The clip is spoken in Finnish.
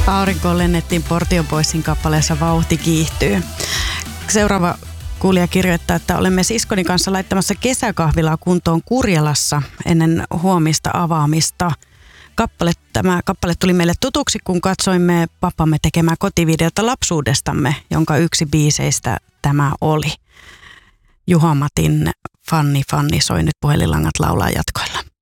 Aurinkoon lennettiin Portion Boysin kappaleessa Vauhti kiihtyy. Seuraava kuulija kirjoittaa, että olemme siskoni kanssa laittamassa kesäkahvilaa kuntoon Kurjalassa ennen huomista avaamista. Tämä kappale tuli meille tutuksi, kun katsoimme papamme tekemää kotivideota lapsuudestamme, jonka yksi biiseistä tämä oli. Juha Matin Fanni soi nyt puhelinlangat laulaa jatkoilla.